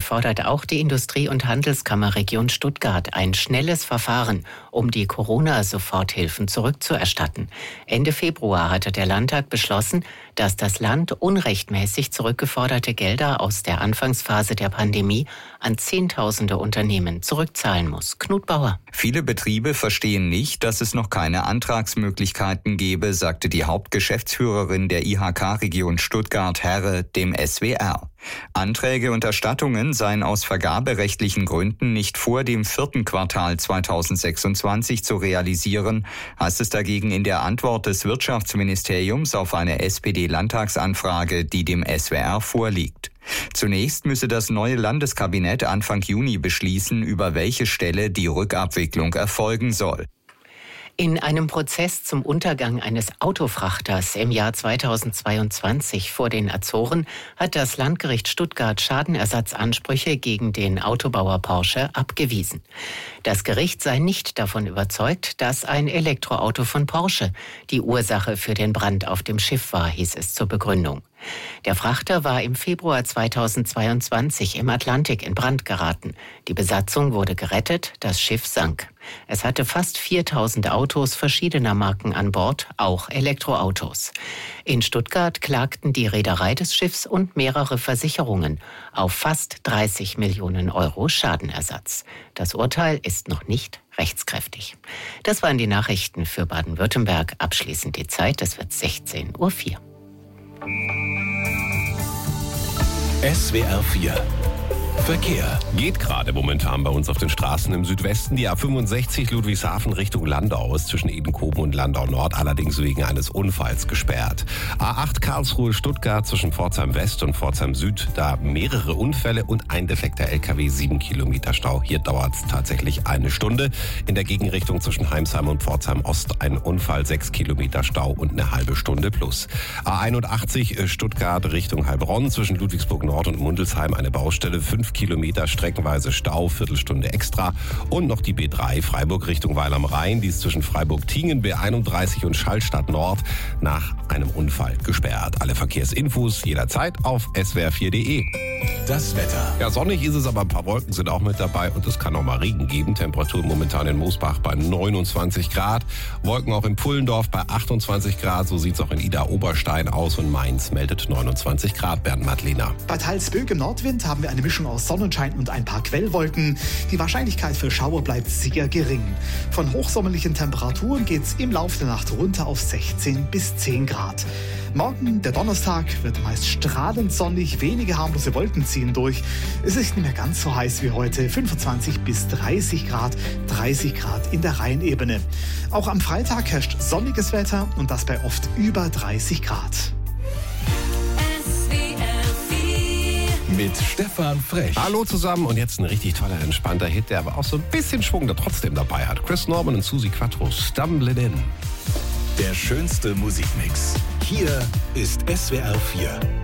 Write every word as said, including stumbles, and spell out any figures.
fordert auch die Industrie- und Handelskammerregion Stuttgart ein schnelles Verfahren, um die Corona-Soforthilfen zurückzuerstatten. Ende Februar hatte der Landtag beschlossen, dass das Land unrechtmäßig zurückgeforderte Gelder aus der Anfangsphase der Pandemie an Zehntausende Unternehmen zurückzahlen muss. Knut Bauer. Viele Betriebe verstehen nicht, dass es noch keine Antragsmöglichkeiten gebe, sagte die Hauptgeschäftsführerin der I H K-Region Stuttgart, Herre, dem S W R. Anträge und Erstattungen seien aus vergaberechtlichen Gründen nicht vor dem vierten Quartal zweitausendsechsundzwanzig zu realisieren, heißt es dagegen in der Antwort des Wirtschaftsministeriums auf eine S P D-Landtagsanfrage, die dem S W R vorliegt. Zunächst müsse das neue Landeskabinett Anfang Juni beschließen, über welche Stelle die Rückabwicklung erfolgen soll. In einem Prozess zum Untergang eines Autofrachters im Jahr zweitausendzweiundzwanzig vor den Azoren hat das Landgericht Stuttgart Schadenersatzansprüche gegen den Autobauer Porsche abgewiesen. Das Gericht sei nicht davon überzeugt, dass ein Elektroauto von Porsche die Ursache für den Brand auf dem Schiff war, hieß es zur Begründung. Der Frachter war im Februar zweitausendzweiundzwanzig im Atlantik in Brand geraten. Die Besatzung wurde gerettet, das Schiff sank. Es hatte fast viertausend Autos verschiedener Marken an Bord, auch Elektroautos. In Stuttgart klagten die Reederei des Schiffs und mehrere Versicherungen auf fast dreißig Millionen Euro Schadenersatz. Das Urteil ist noch nicht rechtskräftig. Das waren die Nachrichten für Baden-Württemberg. Abschließend die Zeit, es wird sechzehn Uhr vier. S W R vier Verkehr. Geht gerade momentan bei uns auf den Straßen im Südwesten. Die A fünfundsechzig Ludwigshafen Richtung Landau ist zwischen Edenkoben und Landau Nord allerdings wegen eines Unfalls gesperrt. A acht Karlsruhe-Stuttgart zwischen Pforzheim West und Pforzheim Süd. Da mehrere Unfälle und ein defekter L K W, sieben Kilometer Stau. Hier dauert es tatsächlich eine Stunde. In der Gegenrichtung zwischen Heimsheim und Pforzheim Ost ein Unfall, sechs Kilometer Stau und eine halbe Stunde plus. A einundachtzig Stuttgart Richtung Heilbronn zwischen Ludwigsburg Nord und Mundelsheim eine Baustelle, fünf Kilometer streckenweise Stau, Viertelstunde extra. Und noch die B drei Freiburg Richtung Weil am Rhein, die ist zwischen Freiburg-Tingen, B einunddreißig und Schallstadt Nord nach einem Unfall gesperrt. Alle Verkehrsinfos jederzeit auf S W R vier Punkt de. Das Wetter. Ja, sonnig ist es, aber ein paar Wolken sind auch mit dabei und es kann auch mal Regen geben. Temperatur momentan in Moosbach bei neunundzwanzig Grad. Wolken auch in Pullendorf bei achtundzwanzig Grad. So sieht es auch in Ida-Oberstein aus und Mainz meldet neunundzwanzig Grad. Bernd Madlener. Bei teils böigem Nordwind haben wir eine Mischung aus Sonnenschein und ein paar Quellwolken. Die Wahrscheinlichkeit für Schauer bleibt sehr gering. Von hochsommerlichen Temperaturen geht es im Laufe der Nacht runter auf sechzehn bis zehn Grad. Morgen, der Donnerstag, wird meist strahlend sonnig, wenige harmlose Wolken ziehen durch. Es ist nicht mehr ganz so heiß wie heute, fünfundzwanzig bis dreißig Grad, dreißig Grad in der Rheinebene. Auch am Freitag herrscht sonniges Wetter und das bei oft über dreißig Grad. Mit Stefan Frech. Hallo zusammen und jetzt ein richtig toller, entspannter Hit, der aber auch so ein bisschen Schwung da trotzdem dabei hat. Chris Norman und Susi Quattro, Stumbling In. Der schönste Musikmix. Hier ist S W R vier.